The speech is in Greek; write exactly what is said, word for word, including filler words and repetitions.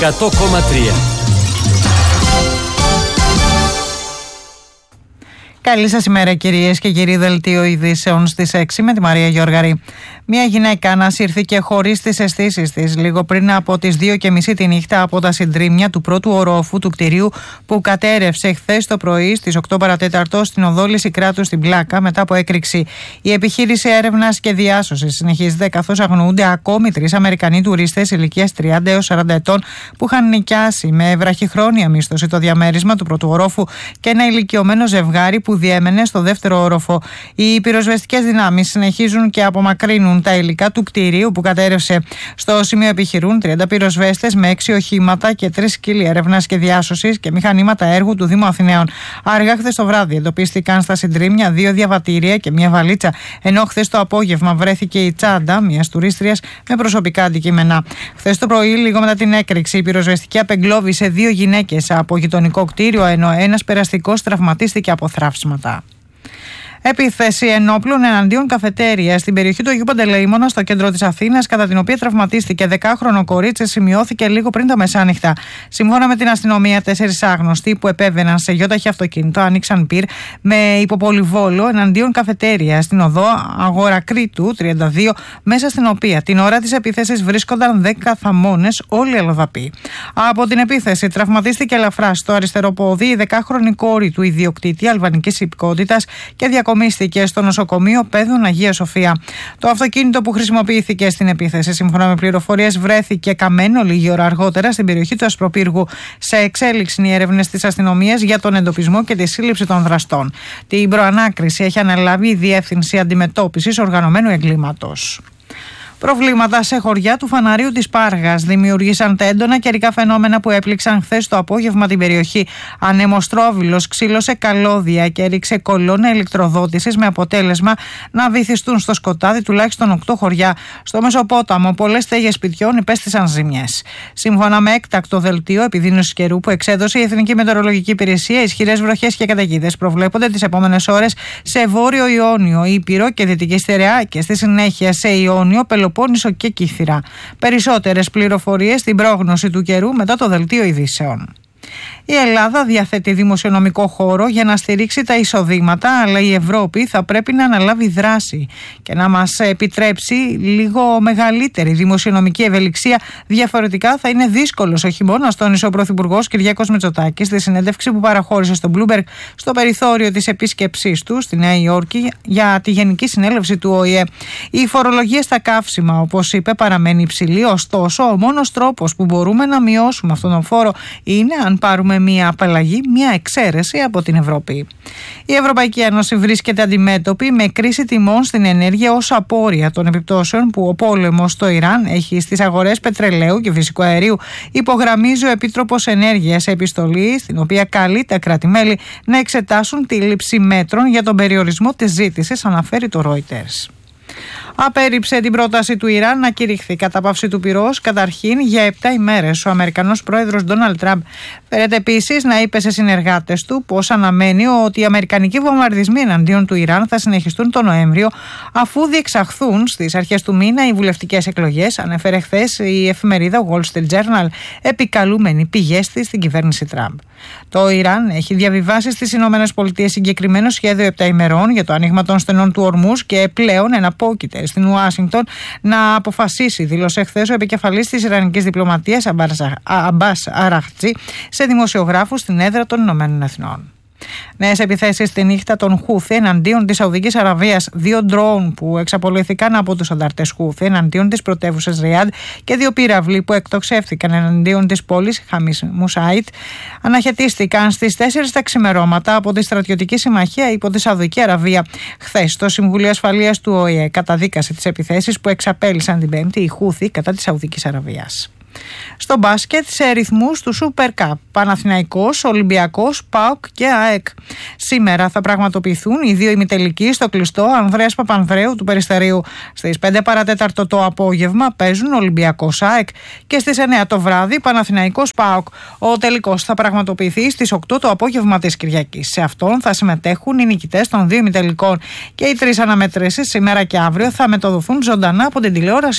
εκατό κόμμα τρία. Καλή σας ημέρα κυρίες και κύριοι, δελτίο ειδήσεων στις έξι με τη Μαρία Γιώργαρη. Μια γυναίκα ανασύρθηκε χωρίς τις αισθήσεις της λίγο πριν από τις δύο και μισή τη νύχτα από τα συντρίμμια του πρώτου ορόφου του κτηρίου που κατέρευσε χθες το πρωί στις οκτώ παρατέταρτο στην οδό Λυσικράτου στην Πλάκα μετά από έκρηξη. Η επιχείρηση έρευνας και διάσωσης συνεχίζεται καθώς αγνοούνται ακόμη τρεις Αμερικανοί τουρίστες ηλικίας τριάντα έως σαράντα ετών που είχαν νοικιάσει με βραχυχρόνια μίσθωση το διαμέρισμα του πρώτου ορόφου και ένα ηλικιωμένο ζευγάρι που διέμενε στο δεύτερο όροφο. Οι πυροσβεστικές δυνάμεις συνεχίζουν και απομακρύνουν τα υλικά του κτηρίου που κατέρευσε. Στο σημείο επιχειρούν τριάντα πυροσβέστες με έξι οχήματα και τρεις σκύλοι έρευνας και διάσωσης και μηχανήματα έργου του Δήμου Αθηναίων. Αργά χθες το βράδυ εντοπίστηκαν στα συντρίμμια δύο διαβατήρια και μια βαλίτσα, ενώ χθες το απόγευμα βρέθηκε η τσάντα μιας τουρίστριας με προσωπικά αντικείμενα. Χθες το πρωί, λίγο μετά την έκρηξη, η πυροσβεστική απεγκλώβησε δύο γυναίκες από γειτονικό κτίριο, ενώ ένας περαστικός τραυματίστηκε από θράψματα. Επίθεση ενόπλων εναντίον καφετέρια στην περιοχή του Αγίου Παντελεήμωνα, στο κέντρο της Αθήνας, κατά την οποία τραυματίστηκε δεκάχρονο κορίτσι, σημειώθηκε λίγο πριν τα μεσάνυχτα. Σύμφωνα με την αστυνομία, τέσσερις άγνωστοι που επέβαιναν σε γιόταχη αυτοκίνητο άνοιξαν πυρ με υποπολιβόλο εναντίον καφετέρια στην οδό Αγορακρίτου τριάντα δύο, μέσα στην οποία την ώρα της επίθεσης βρίσκονταν δέκα θαμώνες, όλοι αλλοδαποί. Από την επίθεση τραυματίστηκε ελαφρά στο αριστερό πόδι η δεκάχρονη κόρη του ιδιοκτήτη αλβανικής υπηκότητας και διακομίστηκε στο νοσοκομείο Παίδων Αγία Σοφία. Το αυτοκίνητο που χρησιμοποιήθηκε στην επίθεση, σύμφωνα με πληροφορίες, βρέθηκε καμένο λίγη ώρα αργότερα στην περιοχή του Ασπροπύργου. Σε εξέλιξη οι έρευνες της αστυνομίας για τον εντοπισμό και τη σύλληψη των δραστών. Την προανάκριση έχει αναλάβει η Διεύθυνση Αντιμετώπισης Οργανωμένου Εγκλήματος. Προβλήματα σε χωριά του Φαναρίου της Πάργας δημιούργησαν τα έντονα καιρικά φαινόμενα που έπληξαν χθες το απόγευμα την περιοχή. Ανεμοστρόβιλος ξύλωσε καλώδια και έριξε κολόνα ηλεκτροδότησης με αποτέλεσμα να βυθιστούν στο σκοτάδι τουλάχιστον οκτώ χωριά. Στο Μεσοπόταμο, πολλές στέγες σπιτιών υπέστησαν ζημιές. Σύμφωνα με έκτακτο δελτίο επιδείνωσης καιρού που εξέδωσε η Εθνική Μετεωρολογική Υπηρεσία, ισχυρές βροχές και καταιγίδες προβλέπονται τις επόμενες ώρες σε Βόρειο Ιόνιο, Ήπειρο και Δυτική Στερεά και στη συνέχεια σε Ιόνιο, Πελοπόννησο και Κύθυρα. Περισσότερες πληροφορίες στην πρόγνωση του καιρού μετά το δελτίο ειδήσεων. Η Ελλάδα διαθέτει δημοσιονομικό χώρο για να στηρίξει τα εισοδήματα, αλλά η Ευρώπη θα πρέπει να αναλάβει δράση και να μας επιτρέψει λίγο μεγαλύτερη δημοσιονομική ευελιξία. Διαφορετικά θα είναι δύσκολος ο χειμώνας, τόνισε ο Πρωθυπουργός Κυριάκος Μητσοτάκης στη συνέντευξη που παραχώρησε στον Bloomberg στο περιθώριο της επίσκεψής του στη Νέα Υόρκη για τη Γενική Συνέλευση του Ο Η Ε. Η φορολογία στα καύσιμα, όπως είπε, παραμένει υψηλή, ωστόσο ο μόνος τρόπος που μπορούμε να μειώσουμε αυτόν τον φόρο είναι αν πάρουμε μία απαλλαγή, μία εξαίρεση από την Ευρώπη. Η Ευρωπαϊκή Ένωση βρίσκεται αντιμέτωπη με κρίση τιμών στην ενέργεια ως απόρρια των επιπτώσεων που ο πόλεμος στο Ιράν έχει στις αγορές πετρελαίου και φυσικού αερίου, υπογραμμίζει ο Επίτροπος Ενέργειας σε επιστολή, στην οποία καλεί τα κράτη-μέλη να εξετάσουν τη λήψη μέτρων για τον περιορισμό της ζήτησης, αναφέρει το Reuters. Απέρριψε την πρόταση του Ιράν να κηρυχθεί κατάπαυση του πυρός καταρχήν για επτά ημέρες. Ο Αμερικανός πρόεδρος Ντόναλντ Τραμπ φέρεται επίσης να είπε σε συνεργάτες του πως αναμένει ότι οι αμερικανικοί βομβαρδισμοί εναντίον του Ιράν θα συνεχιστούν τον Νοέμβριο, αφού διεξαχθούν στις αρχές του μήνα οι βουλευτικές εκλογές, ανέφερε χθες η εφημερίδα Wall Street Journal, επικαλούμενη πηγές της στην κυβέρνηση Τραμπ. Το Ιράν έχει διαβιβάσει στις ΗΠΑ συγκεκριμένο σχέδιο επτά ημερών για το άνοιγμα των στενών του Ορμούζ και πλέον εναπόκειται στην Ουάσιγκτον να αποφασίσει, δήλωσε χθες ο επικεφαλής της Ιρανικής διπλωματίας Αμπάς Αραχτζή σε δημοσιογράφους στην έδρα των Ηνωμένων Εθνών. Νέες επιθέσεις τη νύχτα των Χούθη εναντίον της Σαουδικής Αραβίας, δύο ντρόουν που εξαπολύθηκαν από τους ανταρτές Χούθη εναντίον της πρωτεύουσας Ριάντ και δύο πύραυλοι που εκτοξεύτηκαν εναντίον της πόλης Χαμίς Μουσάιτ αναχαιτίστηκαν στις τέσσερις τα ξημερώματα από τη στρατιωτική συμμαχία υπό τη Σαουδική Αραβία. Χθες το Συμβουλίο Ασφαλείας του Ο Η Ε καταδίκασε τις επιθέσεις που εξαπέλυσαν την Πέμπτη οι Χούθη κατά της Σαουδικής Αραβίας. Στο μπάσκετ σε ρυθμούς του Super Cup, Παναθηναϊκός, Ολυμπιακός, ΠΑΟΚ και ΑΕΚ. Σήμερα θα πραγματοποιηθούν οι δύο ημιτελικοί στο κλειστό Ανδρέας Παπανδρέου του Περιστερίου. Στις πέντε παρατέταρτο το απόγευμα παίζουν Ολυμπιακός ΑΕΚ και στις εννιά το βράδυ Παναθηναϊκός ΠΑΟΚ. Ο τελικός θα πραγματοποιηθεί στις οκτώ το απόγευμα της Κυριακής. Σε αυτόν θα συμμετέχουν οι νικητές των δύο ημιτελικών και οι τρεις αναμετρήσεις σήμερα και αύριο θα μεταδοθούν ζωντανά από την τηλεόραση